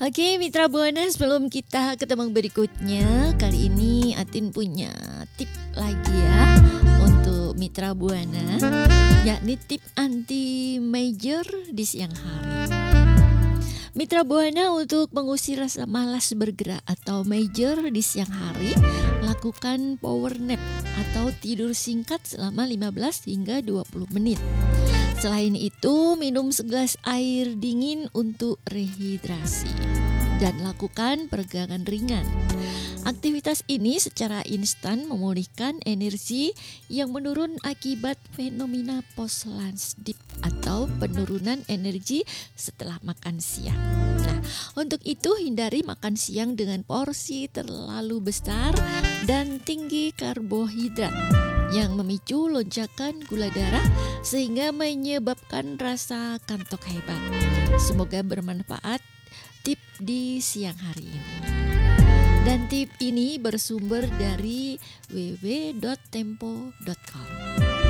Oke, Mitra Buana, sebelum kita ketemu berikutnya, kali ini Atin punya tip lagi ya untuk Mitra Buana, yakni tip anti major di siang hari. Mitra Buana, untuk mengusir rasa malas bergerak atau major di siang hari, lakukan power nap atau tidur singkat selama 15 hingga 20 menit. Selain itu, minum segelas air dingin untuk rehidrasi dan lakukan peregangan ringan. Aktivitas ini secara instan memulihkan energi yang menurun akibat fenomena post lunch dip atau penurunan energi setelah makan siang. Nah, untuk itu hindari makan siang dengan porsi terlalu besar dan tinggi karbohidrat yang memicu lonjakan gula darah sehingga menyebabkan rasa kantuk hebat. Semoga bermanfaat tip di siang hari ini. Dan tip ini bersumber dari www.tempo.com.